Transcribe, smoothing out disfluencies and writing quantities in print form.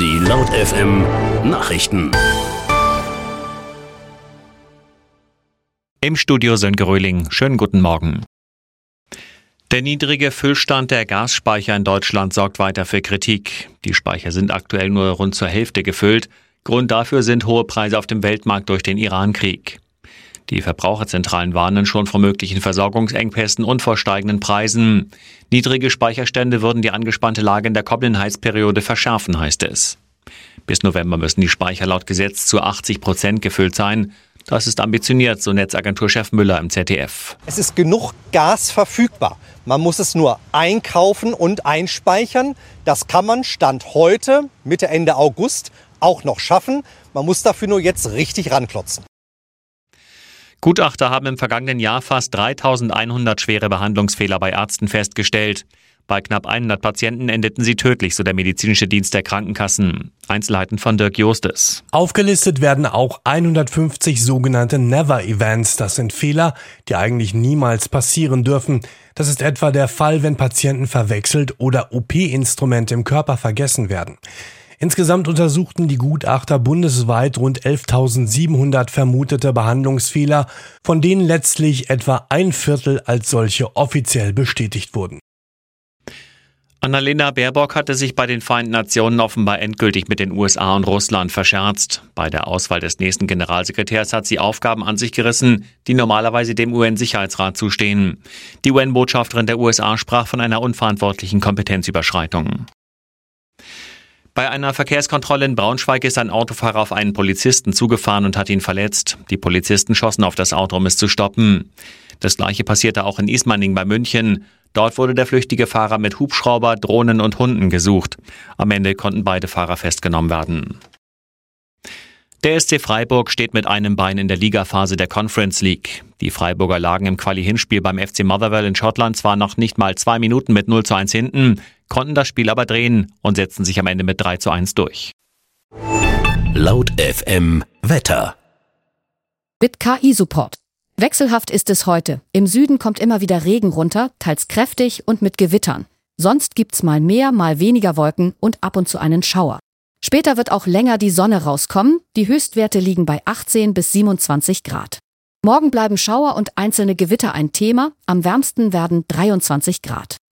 Die Laut FM Nachrichten. Im Studio Sönke Röhling. Schönen guten Morgen. Der niedrige Füllstand der Gasspeicher in Deutschland sorgt weiter für Kritik. Die Speicher sind aktuell nur rund zur Hälfte gefüllt. Grund dafür sind hohe Preise auf dem Weltmarkt durch den Iran-Krieg. Die Verbraucherzentralen warnen schon vor möglichen Versorgungsengpässen und vor steigenden Preisen. Niedrige Speicherstände würden die angespannte Lage in der kommenden Heizperiode verschärfen, heißt es. Bis November müssen die Speicher laut Gesetz zu 80% gefüllt sein. Das ist ambitioniert, so Netzagenturchef Müller im ZDF. Es ist genug Gas verfügbar. Man muss es nur einkaufen und einspeichern. Das kann man Stand heute, Mitte, Ende August, auch noch schaffen. Man muss dafür nur jetzt richtig ranklotzen. Gutachter haben im vergangenen Jahr fast 3.100 schwere Behandlungsfehler bei Ärzten festgestellt. Bei knapp 100 Patienten endeten sie tödlich, so der medizinische Dienst der Krankenkassen. Einzelheiten von Dirk Justes. Aufgelistet werden auch 150 sogenannte Never-Events. Das sind Fehler, die eigentlich niemals passieren dürfen. Das ist etwa der Fall, wenn Patienten verwechselt oder OP-Instrumente im Körper vergessen werden. Insgesamt untersuchten die Gutachter bundesweit rund 11.700 vermutete Behandlungsfehler, von denen letztlich etwa ein Viertel als solche offiziell bestätigt wurden. Annalena Baerbock hatte sich bei den Vereinten Nationen offenbar endgültig mit den USA und Russland verscherzt. Bei der Auswahl des nächsten Generalsekretärs hat sie Aufgaben an sich gerissen, die normalerweise dem UN-Sicherheitsrat zustehen. Die UN-Botschafterin der USA sprach von einer unverantwortlichen Kompetenzüberschreitung. Bei einer Verkehrskontrolle in Braunschweig ist ein Autofahrer auf einen Polizisten zugefahren und hat ihn verletzt. Die Polizisten schossen auf das Auto, um es zu stoppen. Das Gleiche passierte auch in Ismaning bei München. Dort wurde der flüchtige Fahrer mit Hubschrauber, Drohnen und Hunden gesucht. Am Ende konnten beide Fahrer festgenommen werden. Der SC Freiburg steht mit einem Bein in der Ligaphase der Conference League. Die Freiburger lagen im Quali-Hinspiel beim FC Motherwell in Schottland zwar noch nicht mal 2 Minuten mit 0:1 hinten, konnten das Spiel aber drehen und setzten sich am Ende mit 3:1 durch. Laut FM Wetter. Mit KI-Support. Wechselhaft ist es heute. Im Süden kommt immer wieder Regen runter, teils kräftig und mit Gewittern. Sonst gibt's mal mehr, mal weniger Wolken und ab und zu einen Schauer. Später wird auch länger die Sonne rauskommen. Die Höchstwerte liegen bei 18 bis 27 Grad. Morgen bleiben Schauer und einzelne Gewitter ein Thema. Am wärmsten werden 23 Grad.